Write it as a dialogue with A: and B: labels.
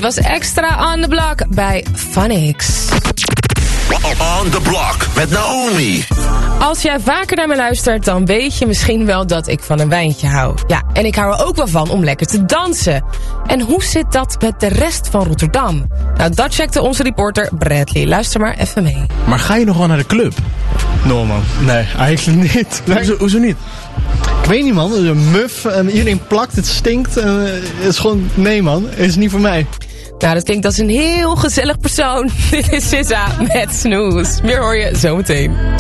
A: was Extra on the Block bij Phonics.
B: On the Block met Naomi.
A: Als jij vaker naar me luistert, dan weet je misschien wel dat ik van een wijntje hou. Ja, en ik hou er ook wel van om lekker te dansen. En hoe zit dat met de rest van Rotterdam? Nou, dat checkte onze reporter Bradley. Luister maar even mee.
C: Maar ga je nog wel naar de club?
D: No man, nee, eigenlijk niet.
C: Hoezo niet?
D: Ik weet niet man, het is een muf en iedereen plakt, het stinkt. Het is gewoon, nee man, het is niet voor mij.
A: Nou, dat klinkt als een heel gezellig persoon. Dit is SZA met Snooze. Meer hoor je zometeen.